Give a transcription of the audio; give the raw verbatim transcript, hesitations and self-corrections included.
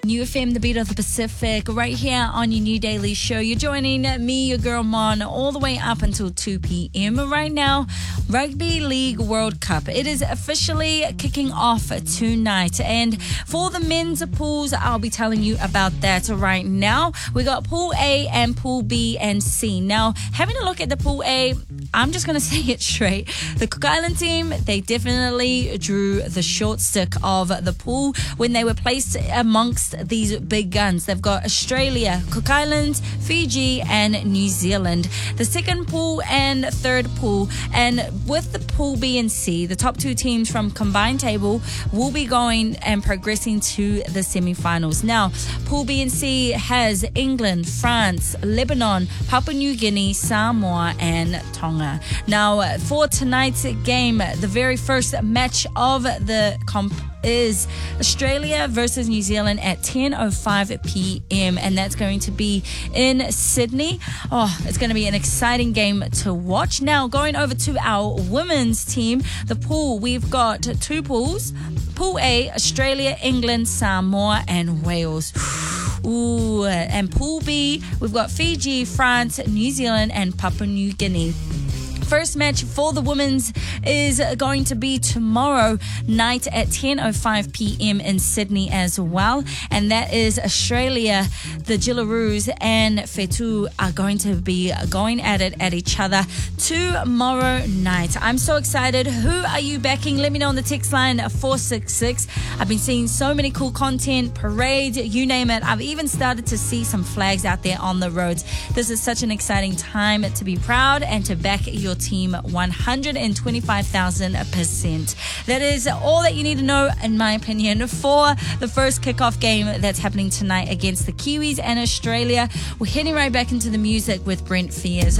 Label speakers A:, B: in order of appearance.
A: New F M, the beat of the Pacific, right here on your new daily show. You're joining me, your girl Mon, all the way up until two p.m. Right now, Rugby League World Cup. It is officially kicking off tonight. And for the men's pools, I'll be telling you about that right now. We got Pool A and Pool B and C. Now, having a look at the Pool A, I'm just going to say it straight. The Cook Island team, they definitely drew the short stick of the pool when they were placed amongst these big guns. They've got Australia, Cook Islands, Fiji, and New Zealand. The second pool and third pool, and with the Pool B and C, the top two teams from combined table will be going and progressing to the semi-finals. Now, Pool B and C has England, France, Lebanon, Papua New Guinea, Samoa, and Tonga. Now, for tonight's game, the very first match of the comp is Australia versus New Zealand at ten oh five p.m. and that's going to be in Sydney. Oh, it's going to be an exciting game to watch. Now, going over to our women's team, the pool, we've got two pools. Pool A, Australia, England, Samoa, and Wales. Ooh, and Pool B, we've got Fiji, France, New Zealand, and Papua New Guinea. First match for the women's is going to be tomorrow night at ten oh five p.m. in Sydney as well. And that is Australia, the Jillaroos, and Fetu are going to be going at it at each other tomorrow night. I'm so excited. Who are you backing? Let me know on the text line four six six. I've been seeing so many cool content, parades, you name it. I've even started to see some flags out there on the roads. This is such an exciting time to be proud and to back your team one hundred twenty-five thousand percent. That is all that you need to know, in my opinion, for the first kickoff game that's happening tonight against the Kiwis and Australia. We're heading right back into the music with Brent Fears.